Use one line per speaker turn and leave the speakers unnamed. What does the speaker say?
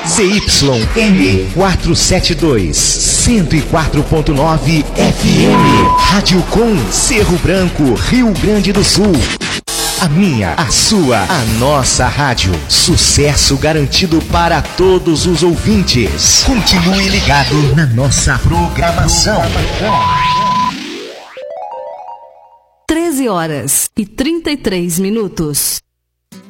ZYM 472, 104.9 FM. Rádio Com, Cerro Branco, Rio Grande do Sul. A minha, a sua, a nossa rádio. Sucesso garantido para todos os ouvintes. Continue ligado na nossa programação.
13h33.